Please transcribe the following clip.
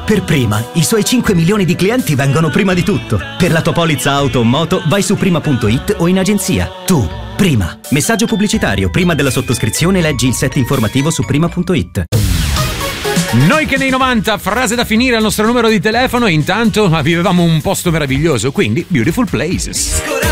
Per Prima, i suoi 5 milioni di clienti vengono prima di tutto. Per la tua polizza auto o moto, vai su prima.it o in agenzia. Tu, Prima. Messaggio pubblicitario. Prima della sottoscrizione leggi il set informativo su prima.it. Noi che nei 90, frase da finire al nostro numero di telefono, e intanto vivevamo un posto meraviglioso, quindi Beautiful Places.